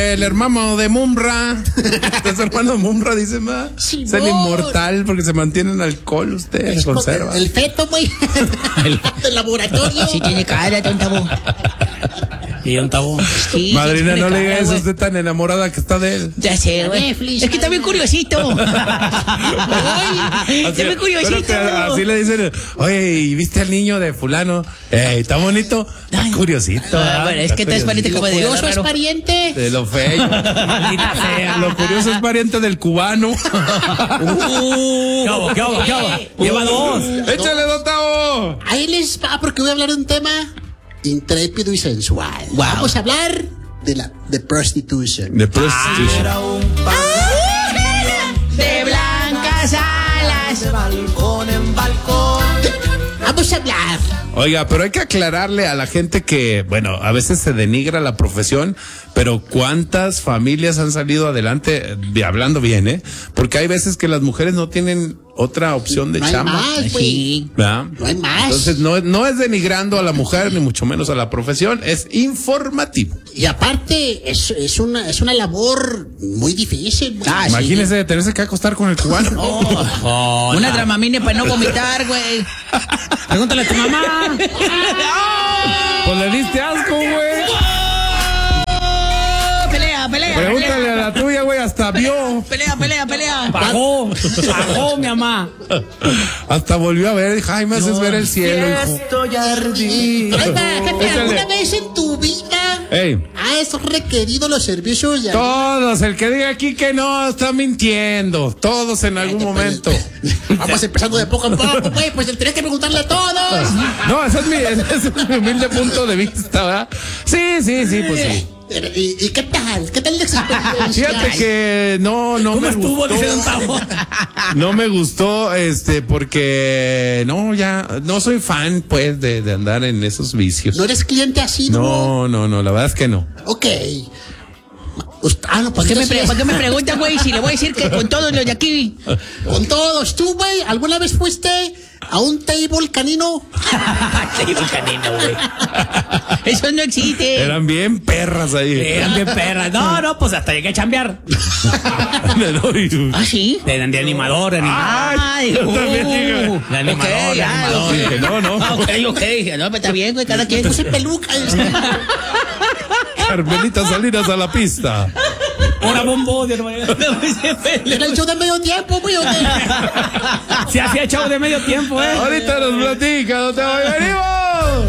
el hermano de Mumra. Es hermano de Mumra, dice, ma. Sí, es el inmortal porque se mantiene en alcohol, usted se conserva. El feto, güey. Del laboratorio. Sí tiene cara, tontabo. Y un tabú. Sí, Madrina, sí, no le diga eso, güey. usted tan enamorada que está de él. Ya sé, güey. Es que está bien curiosito. Ay, está bien curiosito. Pero así le dicen, oye, ¿y viste al niño de fulano? ¿Está bonito? Está curiosito. Bueno, es que tú es pariente como de Curioso es raro. pariente. De lo feo. Maldita sea. Lo curioso es pariente del cubano. ¿Qué hago? Lleva dos. ¡Échale, don Tavo! Ahí les va porque voy a hablar de un tema intrépido y sensual. Wow. Vamos a hablar de prostitution. De prostitution. De blancas alas. Vamos a hablar. Oiga, pero hay que aclararle a la gente que, bueno, a veces se denigra la profesión, pero cuántas familias han salido adelante, hablando bien, porque hay veces que las mujeres no tienen otra opción de No hay chamba. más, güey. Sí. ¿Verdad? No hay más. Entonces no es denigrando a la mujer, ni mucho menos a la profesión, es informativo. Y aparte, es una labor muy difícil. Güey. Ah, Imagínese tenerse que acostar con el cubano. Una dramamine para no vomitar, güey. Pregúntale a tu mamá. Pues le diste asco, güey. Pelea. Pregúntale a la tuya, güey, hasta vio. Pelea. Bajó, mi mamá. Hasta volvió a ver, Jaime, haces ver el cielo, hijo. Estoy ardido. Oiga, jefe, Échale. ¿alguna vez en tu vida Ey. has requerido los servicios de Todos, el que diga aquí que no, está mintiendo. Todos en algún momento. Vamos empezando de poco a poco, güey. Pues tenés que preguntarle a todos. No, ese es mi humilde punto de vista, ¿verdad? Sí, pues sí. ¿Y qué tal? ¿Qué tal la experiencia? Fíjate que no ¿Cómo me estuvo? gustó. Dice don Tavo. No me gustó, porque no soy fan, pues, de andar en esos vicios. ¿No eres cliente así, No, la verdad es que no. Ok. No, ¿Por qué entonces, me preguntan, güey, si le voy a decir que con todos los de aquí? con todos. ¿Tú, güey, alguna vez fuiste a un table canino? Table canino, güey. Eso no existe. Eran bien perras ahí. Eran bien perras. No, pues hasta llegué a chambear. ¿Ah, sí? De animador, Ay, yo también digo. De animador, de animador. Dije, no. Ok. No, está bien, güey, cada quien. Puse peluca. Carmelita Salinas a la pista. Ahora bombo, de Era el show de medio tiempo, güey. ¿O qué? Se hacía chavo de medio tiempo, Ahorita nos platica, no te voy a venir.